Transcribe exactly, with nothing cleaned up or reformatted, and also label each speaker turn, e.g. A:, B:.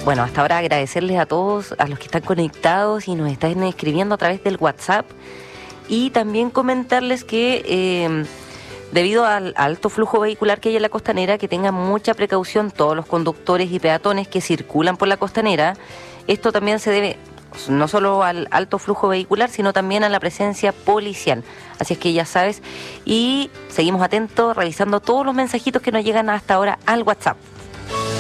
A: bueno, hasta ahora agradecerles a todos, a los que están conectados y nos están escribiendo a través del WhatsApp, y también comentarles que eh, debido al alto flujo vehicular que hay en la costanera, que tengan mucha precaución todos los conductores y peatones que circulan por la costanera. Esto también se debe no solo al alto flujo vehicular, sino también a la presencia policial. Así es que ya sabes, y seguimos atentos, revisando todos los mensajitos que nos llegan hasta ahora al WhatsApp.